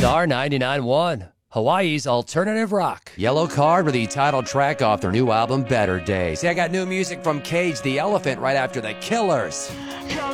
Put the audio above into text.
Star 99.1, Hawaii's alternative rock. Yellow Card with the title track off their new album, Better Days. Hey, I got new music from Cage the Elephant right after The Killers.